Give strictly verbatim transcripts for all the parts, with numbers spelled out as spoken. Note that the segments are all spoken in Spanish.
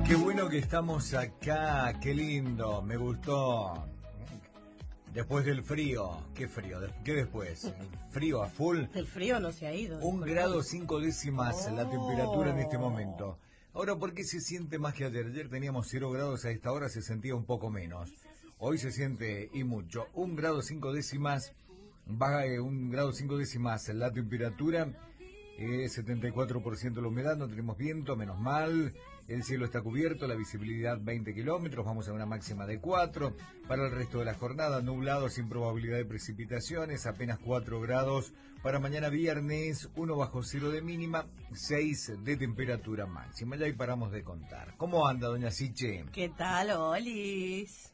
Qué bueno que estamos acá, qué lindo, me gustó. Después del frío, ¿qué frío? ¿Qué después? ¿Frío a full? El frío no se ha ido. Un grado cinco décimas oh. la temperatura en este momento. Ahora, ¿por qué se siente más que ayer? Ayer teníamos cero grados, a esta hora se sentía un poco menos. Hoy se siente y mucho. Un grado cinco décimas, baja eh, un grado cinco décimas la temperatura, eh, setenta y cuatro por ciento la humedad, no tenemos viento, menos mal. El cielo está cubierto, la visibilidad veinte kilómetros, vamos a una máxima de cuatro. Para el resto de la jornada, nublado, sin probabilidad de precipitaciones, apenas cuatro grados. Para mañana viernes, uno bajo cero de mínima, seis de temperatura máxima. Ya ahí paramos de contar. ¿Cómo anda, doña Siche? ¿Qué tal, Olis?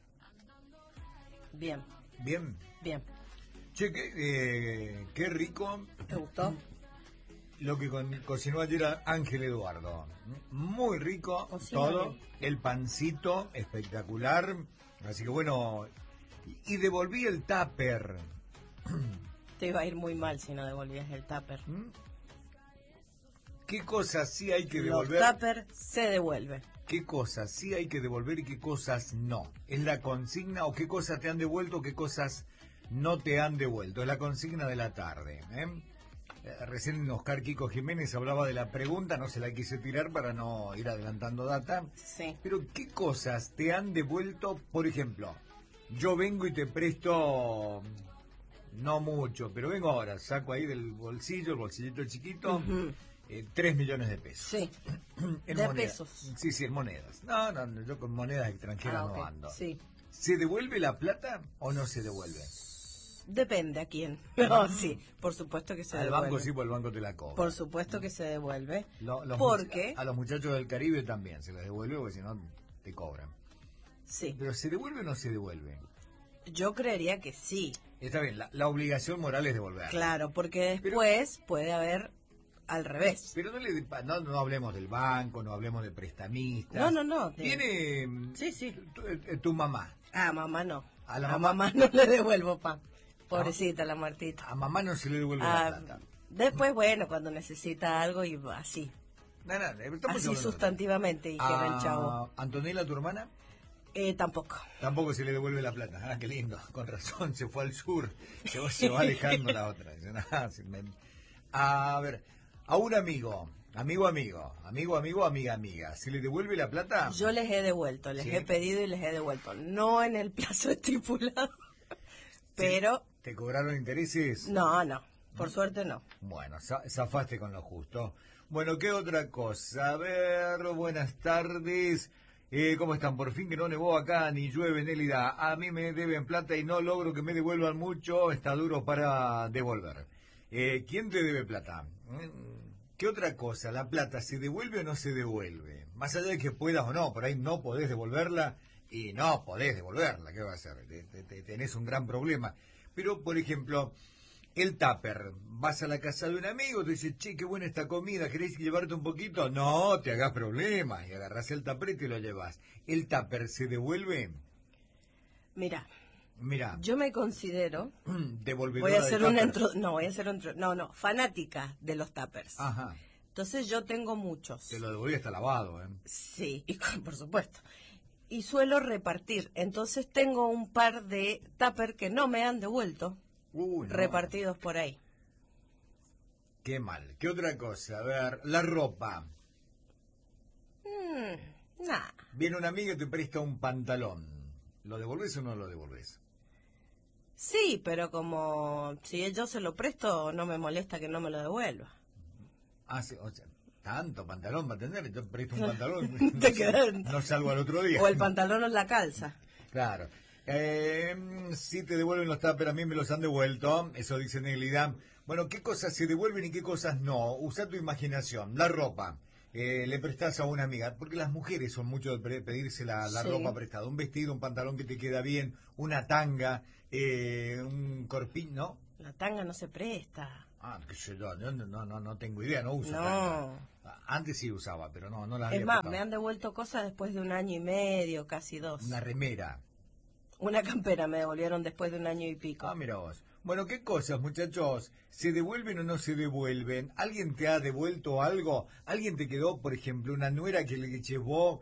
Bien. ¿Bien? Bien. Che, qué, eh, qué rico. ¿Te gustó? Lo que con, cocinó ayer Ángel Eduardo. Muy rico, Cocinó todo. bien. El pancito, espectacular. Así que bueno, y, y devolví el tupper. Te iba a ir muy mal si no devolvías el tupper. ¿Mm? ¿Qué cosas sí hay que Los devolver? tupper se devuelve. ¿Qué cosas sí hay que devolver y qué cosas no? ¿Es la consigna o qué cosas te han devuelto o qué cosas no te han devuelto? Es la consigna de la tarde, ¿eh? Recién Oscar Kiko Jiménez hablaba de la pregunta, no se la quise tirar para no ir adelantando data. Sí. Pero ¿qué cosas te han devuelto? Por ejemplo, yo vengo y te presto, no mucho, pero vengo ahora, saco ahí del bolsillo, el bolsillito chiquito, Uh-huh. eh, tres millones de pesos. Sí. En De monedas. pesos. Sí, sí, en monedas. No, no, no, yo con monedas extranjeras Ah, no ok. ando. Sí. ¿Se devuelve la plata o no se devuelve? Depende a quién. No, sí, por supuesto que se Al devuelve. banco sí, pues el banco te la cobra. Por supuesto que se devuelve. Lo- los porque, mucha- a los muchachos del Caribe también se les devuelve porque si no te cobran. sí, Pero ¿se devuelve o no se devuelve? yo creería que sí. Está bien, la, la obligación moral es devolver. Claro, porque después puede haber al revés. Pero no, le, no, no hablemos del banco, no hablemos de prestamistas. No, no, no. de- Viene Sí, sí. tu, tu- tu mamá. A mamá no. A la A mamá- mamá no le devuelvo pa. Pobrecita la Martita. A mamá no se le devuelve Ah, la plata. después, bueno, cuando necesita algo y así. No, no, estamos Así hablando de- sustantivamente, dijera el chavo. A Antonella, tu hermana, Eh, tampoco. tampoco se le devuelve la plata. Ah, qué lindo. Con razón, se fue al sur. Se va, se va alejando la otra. Dice, "Nah, se me-". A ver, a un amigo, amigo, amigo, amigo, amigo, amiga, amiga, ¿se le devuelve la plata? Yo les he devuelto, les Sí. he pedido y les he devuelto. No en el plazo estipulado, pero ¿Te cobraron intereses? no, no. Por suerte no. Bueno, za- zafaste con lo justo. Bueno, ¿qué otra cosa? A ver, buenas tardes. Eh, ¿Cómo están? Por fin que no nevó acá ni llueve, Nélida. A mí me deben plata y no logro que me devuelvan mucho. Está duro para devolver. Eh, ¿Quién te debe plata? Mm, ¿Qué otra cosa? ¿La plata se devuelve o no se devuelve? Más allá de que puedas o no, por ahí no podés devolverla y no podés devolverla. ¿Qué va a hacer? Te- te- te- tenés un gran problema. Pero, por ejemplo, el tupper, vas a la casa de un amigo, te dice, che, qué buena esta comida, ¿querés llevarte un poquito? No, te hagas problemas, y agarrás el tupper y te lo llevas. ¿El tupper se devuelve? Mira, Mira, yo me considero, devolvedora voy a hacer de una tuppers. intro, no, voy a hacer un, intro- no, no, fanática de los tuppers. Ajá, Entonces yo tengo muchos. te lo devolví hasta lavado, ¿eh? Sí, y con- por supuesto. Y suelo repartir. Entonces tengo un par de tupper que no me han devuelto, Uy, no. repartidos por ahí. Qué mal. ¿Qué otra cosa? A ver, la ropa. Mm, nah. Viene un amigo y te presta un pantalón. ¿Lo devolves o no lo devolves? Sí, pero como si yo se lo presto, no me molesta que no me lo devuelva. Ah, sí, o sea, tanto pantalón va a tener, yo presto un pantalón, Te quedas- no salgo al otro día. O el pantalón o la calza. Claro. Eh, si te devuelven los tuppers, a mí me los han devuelto, eso dice Neglida. Bueno, ¿qué cosas se devuelven y qué cosas no? Usa tu imaginación. La ropa, eh, le prestás a una amiga, porque las mujeres son mucho de pre- pedirse la, la Sí. ropa prestada. Un vestido, un pantalón que te queda bien, una tanga, eh, un corpiño, ¿no? La tanga no se presta. Ah, qué sé yo, yo no, no, no, no tengo idea, no uso No. tanga. Antes sí usaba, pero no, no la había Es más, prestado. me han devuelto cosas después de un año y medio, casi dos. Una remera. Una campera me devolvieron después de un año y pico. Ah, mira vos. Bueno, ¿qué cosas, muchachos? ¿Se devuelven o no se devuelven? ¿Alguien te ha devuelto algo? ¿Alguien te quedó, por ejemplo, una nuera que le llevó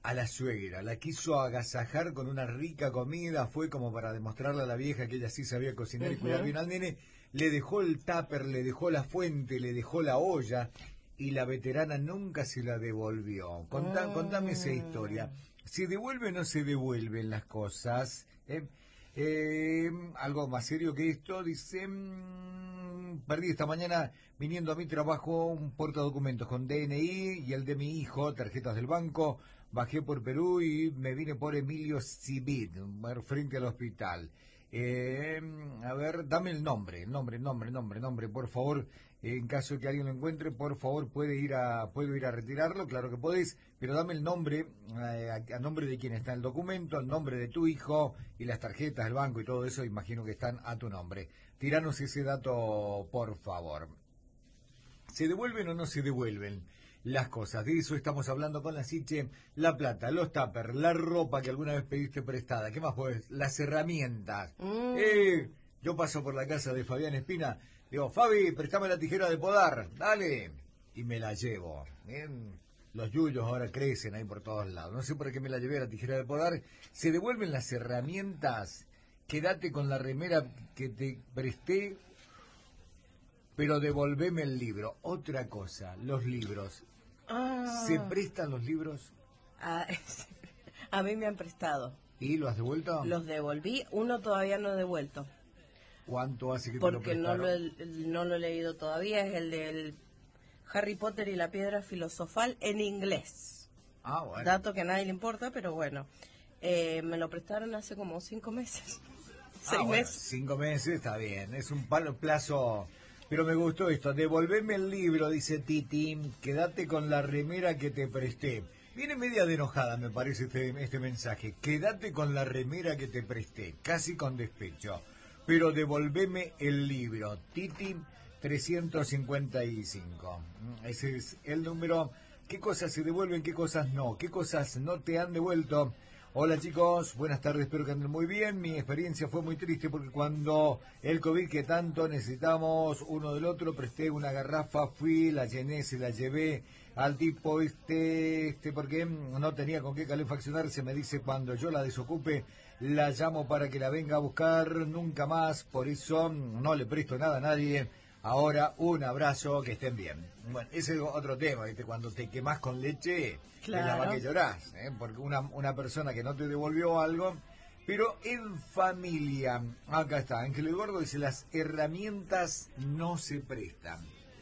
a la suegra, la quiso agasajar con una rica comida, fue como para demostrarle a la vieja que ella sí sabía cocinar uh-huh. y cuidar bien al nene, le dejó el tupper, le dejó la fuente, le dejó la olla, y la veterana nunca se la devolvió. Contá, uh-huh. Contame esa historia. ¿Se devuelve o no se devuelven las cosas? ¿Eh? Eh, algo más serio que esto, dice, mmm, perdí esta mañana viniendo a mi trabajo un portadocumentos con D N I y el de mi hijo, tarjetas del banco, bajé por Perú y me vine por Emilio Civit, frente al hospital. Eh, a ver, dame el nombre, el nombre, el nombre, el nombre, el nombre, por favor, en caso de que alguien lo encuentre, por favor, puede ir a, puedo ir a retirarlo, claro que podés, pero dame el nombre, eh, a, a nombre de quien está en el documento, el nombre de tu hijo y las tarjetas del banco y todo eso, imagino que están a tu nombre. Tiranos ese dato, por favor. ¿Se devuelven o no se devuelven las cosas? De eso estamos hablando con la Siche. La plata, los tuppers, la ropa que alguna vez pediste prestada, ¿qué más podés? Las herramientas. Mm. Eh, yo paso por la casa de Fabián Espina, digo, Fabi, préstame la tijera de podar, dale, y me la llevo. Bien. Los yuyos ahora crecen ahí por todos lados, no sé por qué me la llevé a la tijera de podar. ¿Se devuelven las herramientas? Quédate con la remera que te presté, pero devolveme el libro. Otra cosa, los libros. Ah. ¿Se prestan los libros? Ah, a mí me han prestado. ¿Y lo has devuelto? Los devolví, uno todavía no he devuelto. ¿Cuánto hace que Porque te lo prestaron? Porque no, no lo he leído todavía, es el del Harry Potter y la piedra filosofal en inglés. Ah, bueno. Dato que a nadie le importa, pero bueno. Eh, me lo prestaron hace como cinco meses. Ah, Seis bueno, meses. Cinco meses, está bien. Es un palo, plazo... Pero me gustó esto. Devolveme el libro, dice Titi. Quédate con la remera que te presté. Viene media de enojada, me parece, este, este mensaje. Quédate con la remera que te presté. Casi con despecho. Pero devolveme el libro. Titi trescientos cincuenta y cinco. Ese es el número. ¿Qué cosas se devuelven? ¿Qué cosas no? ¿Qué cosas no te han devuelto? Hola chicos, buenas tardes, espero que anden muy bien. Mi experiencia fue muy triste porque cuando el COVID que tanto necesitamos uno del otro, presté una garrafa, fui, la llené, se la llevé al tipo este, este porque no tenía con qué calefaccionarse, me dice cuando yo la desocupe, la llamo para que la venga a buscar, nunca más, por eso no le presto nada a nadie. Ahora, un abrazo, que estén bien. Bueno, ese es otro tema, ¿viste? Cuando te quemás con leche, claro, es la más que llorás, ¿eh? Porque una, una persona que no te devolvió algo, pero en familia, acá está, Ángel Eduardo dice, las herramientas no se prestan.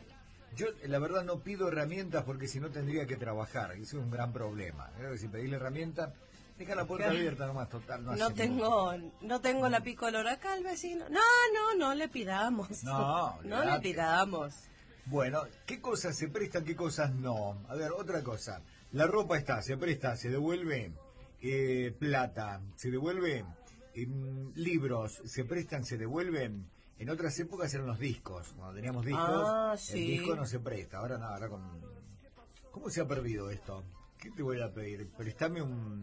Yo, la verdad, no pido herramientas porque si no tendría que trabajar, y eso es un gran problema. ¿eh? Si pedís la herramienta, deja la puerta abierta nomás, total. No, no tengo no tengo la picolora acá al vecino. No, no, no le pidamos. No, no le pidamos. Bueno, ¿qué cosas se prestan, qué cosas no? A ver, otra cosa. La ropa está, se presta, se devuelve. Eh, plata, se devuelve. Eh, libros, se prestan, se devuelven. En otras épocas eran los discos. Cuando teníamos discos, ah, sí. El disco no se presta. Ahora nada, ahora con... ¿Cómo se ha perdido esto? ¿Qué te voy a pedir? Prestame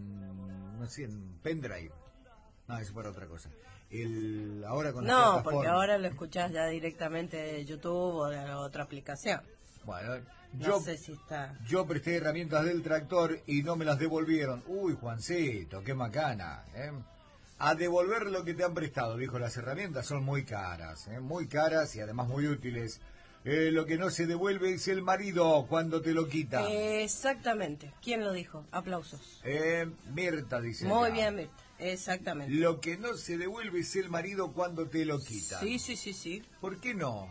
un, no sé, un pendrive. No, eso para otra cosa. El, ahora con no, porque ahora lo escuchás ya directamente de YouTube o de otra aplicación. Bueno, no yo, sé si está... yo presté herramientas del tractor y no me las devolvieron. Uy, Juancito, qué macana, ¿eh? A devolver lo que te han prestado, dijo, las herramientas son muy caras, ¿eh? Muy caras y además muy útiles. Eh, lo que no se devuelve es el marido cuando te lo quita. Eh, exactamente. ¿Quién lo dijo? Aplausos. Eh, Mirta dice. Muy acá. bien, Mirta. Exactamente. Lo que no se devuelve es el marido cuando te lo quita. Sí, sí, sí, sí. ¿Por qué no?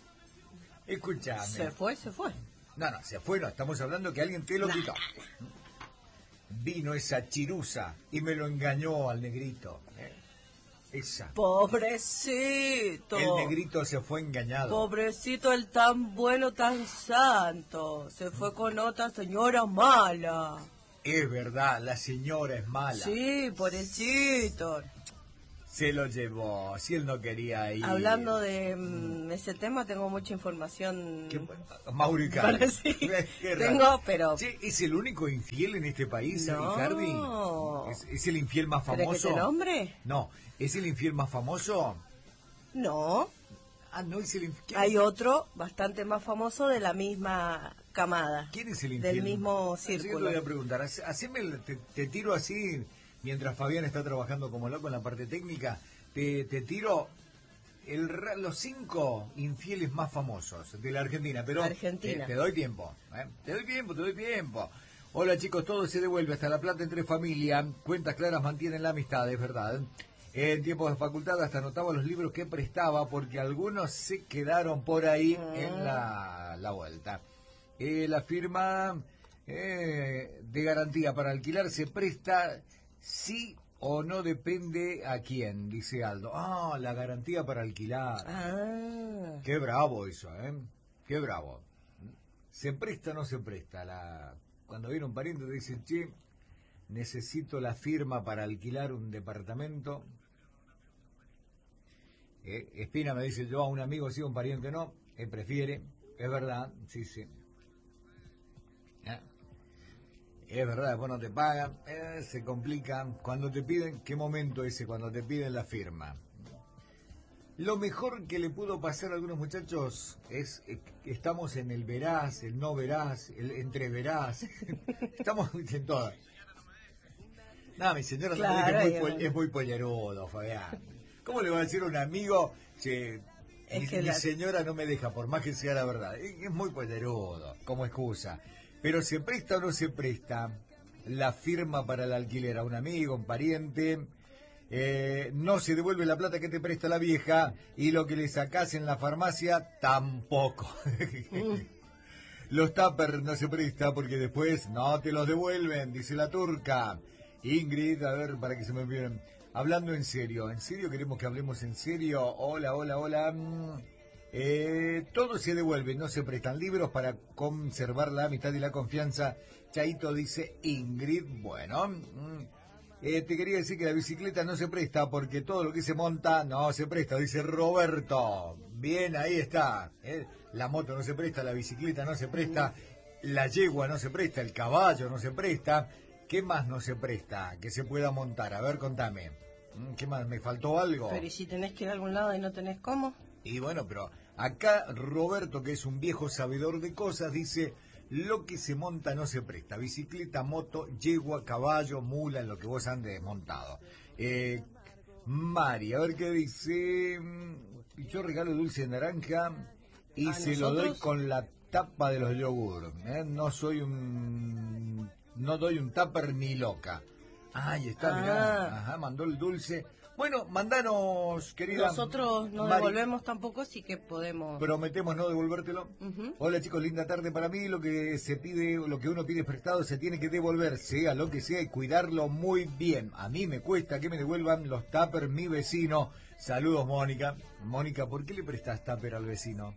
Escuchame. Se fue, se fue. No, no, se fue, no. Estamos hablando que alguien te lo nah. quitó. Vino esa chirusa y me lo engañó al negrito. ¿eh? Esa. Pobrecito. El negrito se fue engañado. Pobrecito, el tan bueno, tan santo. Se fue con otra señora mala. Es verdad, la señora es mala. Sí, pobrecito. Se lo llevó, si él no quería ir. Hablando de mm, ese tema, tengo mucha información. ¿Qué, Mauri Cardi. Sí, tengo, pero... Che, ¿es el único infiel en este país, no. Ricardi? ¿Es, ¿Es el infiel más famoso? ¿Querés que te nombre? No, ¿es el infiel más famoso? No. Ah, no es el infiel. Hay otro bastante más famoso de la misma camada. ¿Quién es el infiel? Del mismo Así que círculo. te voy a preguntar, hace- haceme, el- te, te tiro así, mientras Fabián está trabajando como loco en la parte técnica, te, te tiro el, ra- los cinco infieles más famosos de la Argentina, pero Argentina. eh, te doy tiempo, ¿eh? te doy tiempo, te doy tiempo. Hola chicos, todo se devuelve hasta La Plata entre familia, cuentas claras mantienen la amistad, es verdad. En tiempos de facultad hasta anotaba los libros que prestaba porque algunos se quedaron por ahí Ah. en la, la vuelta. Eh, la firma eh, de garantía para alquilar se presta sí o no, depende a quién, dice Aldo. Ah, la garantía para alquilar. Ah, Qué bravo eso, ¿eh? Qué bravo. ¿Se presta o no se presta? La... Cuando viene un pariente te dice, che, necesito la firma para alquilar un departamento. Eh, Espina me dice, yo a un amigo sí, a un pariente no. Él prefiere. Es verdad, sí, sí. ¿Eh? Es verdad, después no te pagan, eh, se complican. Cuando te piden, ¿qué momento ese? Cuando te piden la firma. Lo mejor que le pudo pasar a algunos muchachos es eh, que estamos en el verás, el no verás, el entreverás. Estamos en todas. No, mi señora Claro, también es, muy, y pol- bueno. es muy pollerudo, Fabián. ¿Cómo le va a decir a un amigo, che, Es mi, que mi la- señora no me deja, por más que sea la verdad? Es, es muy pollerudo, como excusa. Pero ¿se presta o no se presta la firma para el alquiler a un amigo, un pariente? Eh, no se devuelve la plata que te presta la vieja y lo que le sacás en la farmacia tampoco. Los tuppers no se presta porque después no te los devuelven, dice la turca. Ingrid, a ver, para que se me olviden. Hablando en serio, ¿en serio queremos que hablemos en serio? Hola, hola, hola. Mm, Eh, todo se devuelve, no se prestan libros para conservar la amistad y la confianza. Chaito, dice Ingrid. Bueno, mm, eh, te quería decir que la bicicleta no se presta porque todo lo que se monta no se presta, dice Roberto. Bien, ahí está. ¿eh? La moto no se presta, la bicicleta no se presta, la yegua no se presta, el caballo no se presta. ¿Qué más no se presta que se pueda montar? A ver, contame. Mm, ¿Qué más? ¿Me faltó algo? pero ¿y si tenés que ir a algún lado y no tenés cómo? Y bueno, pero acá Roberto, que es un viejo sabedor de cosas, dice, lo que se monta no se presta. Bicicleta, moto, yegua, caballo, mula, en lo que vos andes montado. Eh, Mari, a ver qué dice. Yo regalo dulce de naranja y ¿A se lo doy nosotros? con la tapa de los yogur. ¿eh? No soy un... No doy un tupper ni loca. Ahí está, mirá. Ah. Ajá, mandó el dulce. Bueno, mandanos, querida Nosotros no Mari. devolvemos tampoco, así que podemos... Prometemos no devolvértelo. Ujú. Hola chicos, linda tarde para mí. Lo que se pide, lo que uno pide prestado se tiene que devolver, sea lo que sea, y cuidarlo muy bien. A mí me cuesta que me devuelvan los tuppers mi vecino. Saludos, Mónica. Mónica, ¿por qué le prestas tupper al vecino?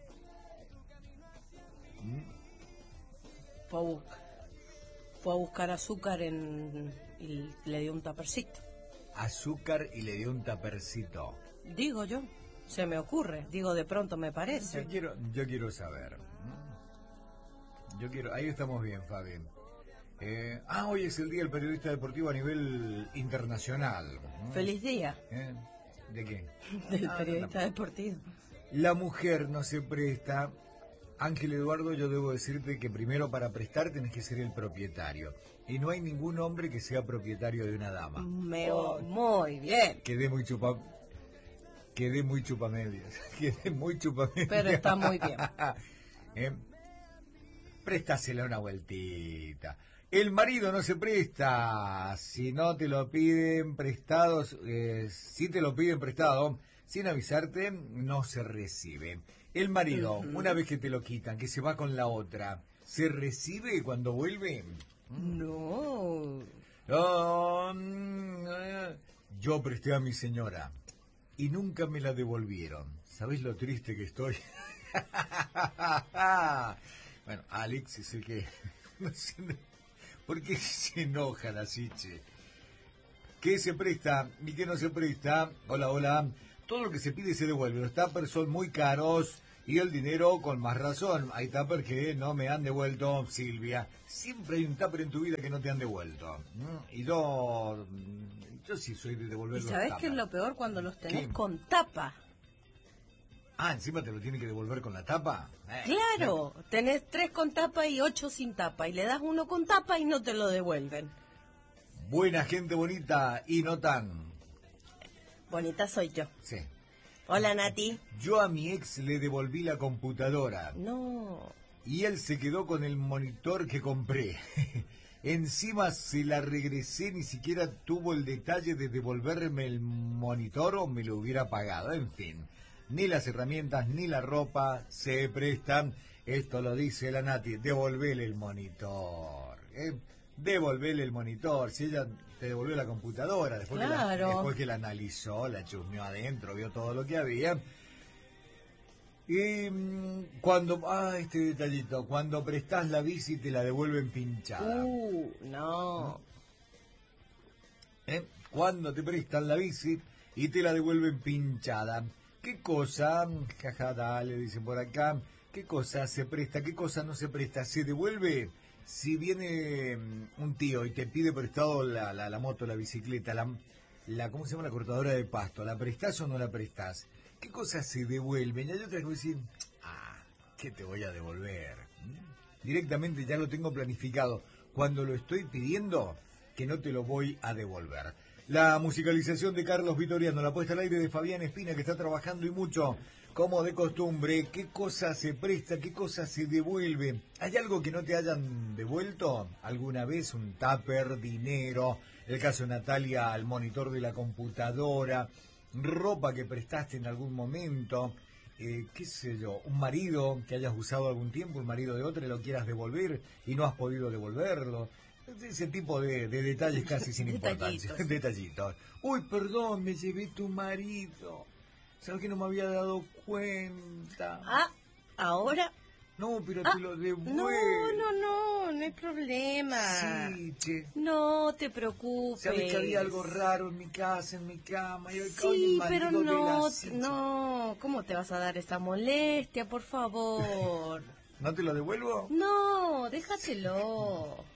¿Mm? Fue a, bu- fue a buscar azúcar en, y le dio un tapercito. Azúcar y le dio un tuppercito. Digo yo, se me ocurre, digo de pronto me parece. Yo quiero, yo quiero saber. ¿Mm? Yo quiero, ahí estamos bien, Fabi. Eh, ah, hoy es el Día del Periodista Deportivo a nivel internacional. ¿Mm? Feliz día ¿Eh? ¿De qué? del Ah, periodista no. deportivo. La mujer no se presta. Ángel Eduardo, yo debo decirte que primero para prestar tenés que ser el propietario. Y no hay ningún hombre que sea propietario de una dama. Me, Oh, muy bien, quedé muy chupa... Quedé muy chupamedias. Quedé muy chupamedias. pero está muy bien. ¿Eh? Préstasela una vueltita. El marido no se presta. Si no te lo piden prestados, eh, si te lo piden prestado, sin avisarte, no se recibe. El marido, Ujú. una vez que te lo quitan, que se va con la otra, ¿se recibe cuando vuelve? No, No, mm, eh, yo presté a mi señora y nunca me la devolvieron. ¿Sabés lo triste que estoy? Bueno, Alex es el que... No sé, ¿por qué se enojan así, che? ¿Qué se presta y qué no se presta? Hola, hola. Todo lo que se pide se devuelve. Los tuppers son muy caros y el dinero con más razón. Hay tuppers que no me han devuelto, Silvia. Siempre hay un tupper en tu vida que no te han devuelto. ¿Mm? Y yo... Yo sí soy de devolver ¿y los sabés qué es tuppers. lo peor cuando los tenés ¿Qué? con tapa? Ah, encima te lo tiene que devolver con la tapa. Eh, Claro, tenés tres con tapa y ocho sin tapa, y le das uno con tapa y no te lo devuelven. Buena gente bonita y no tan. Bonita soy yo. Sí. Hola, Nati. Yo a mi ex le devolví la computadora No. y él se quedó con el monitor que compré. Encima se la regresé, ni siquiera tuvo el detalle de devolverme el monitor o me lo hubiera pagado. En fin, ni las herramientas ni la ropa se prestan. Esto lo dice la Nati, devolvele el monitor. ¿eh? Devolvele el monitor. Si ella te devolvió la computadora, después, Claro. que la, después que la analizó, la chusmeó adentro, vio todo lo que había. Y mm, cuando, ah, este detallito, cuando prestás la bici te la devuelven pinchada. Uh, no. ¿Eh? Cuando te prestan la bici y te la devuelven pinchada. ¿Qué cosa? Jaja, dale, dicen por acá. ¿Qué cosa se presta? ¿Qué cosa no se presta? ¿Se devuelve? Si viene mm, un tío y te pide prestado la, la, la moto, la bicicleta, la, la, ¿cómo se llama? La cortadora de pasto, ¿la prestás o no la prestás? ¿Qué cosas se devuelven? Y hay otras que decir, ah, ¿qué te voy a devolver? ¿Mm? Directamente ya lo tengo planificado. Cuando lo estoy pidiendo, que no te lo voy a devolver. La musicalización de Carlos Vitoriano, la puesta al aire de Fabián Espina, que está trabajando y mucho, como de costumbre. ¿Qué cosa se presta? ¿Qué cosa se devuelve? ¿Hay algo que no te hayan devuelto alguna vez? Un tupper, dinero, el caso de Natalia, al monitor de la computadora, ropa que prestaste en algún momento, eh, qué sé yo, un marido que hayas usado algún tiempo, un marido de otro, y lo quieras devolver y no has podido devolverlo. Ese tipo de, de detalles casi sin importancia. Detallitos. Detallitos. Uy, perdón, me llevé tu marido. ¿Sabes que no me había dado cuenta? Ah, ahora. No, pero Ah, te lo devuelvo. No, no, no, no hay problema. Sí, che. No te preocupes. Sabes que había algo raro en mi casa, en mi cama. Y hoy Sí, el pero marido de no, la Sicha. no. ¿Cómo te vas a dar esa molestia, por favor? ¿No te lo devuelvo? No, déjatelo.